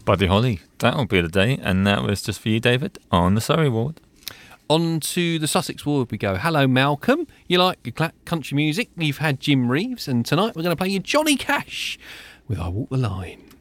Buddy Holly. That'll be the day. And that was just for you, David, on the Surrey Ward. On to the Sussex Ward we go. Hello, Malcolm. You like your country music? You've had Jim Reeves, and tonight we're going to play you Johnny Cash with I Walk the Line.